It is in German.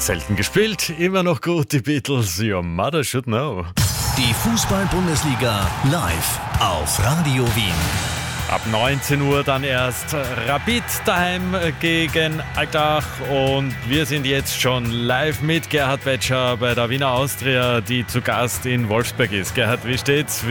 Selten gespielt, immer noch gut, die Beatles, Your Mother Should Know. Die Fußball-Bundesliga live auf Radio Wien. Ab 19 Uhr dann erst Rapid daheim gegen Altach und wir sind jetzt schon live mit Gerhard Betscher bei der Wiener Austria, die zu Gast in Wolfsberg ist. Gerhard, wie steht's?